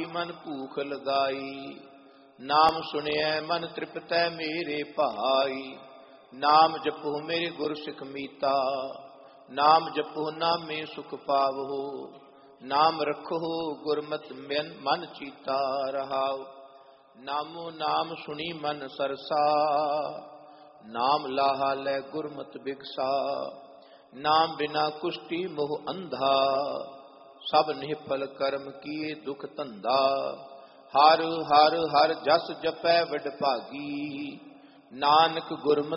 मन भूख लगाई। नाम सुनिए मन तृप्तै मेरे भाई। नाम जपो मेरे गुर सिख मीता। नाम जपो नामे सुख पावो। नाम रखो गुरमत मन चीता रहाओ। नामो नाम सुनी मन सरसा। नाम लाहा लै गुरमत बिगसा। नाम बिना कुष्टि मोह अंधा। सब निफल कर्म किए दुख धंधा। हर हर हर जस जपै वड भागी। नानक गुरमत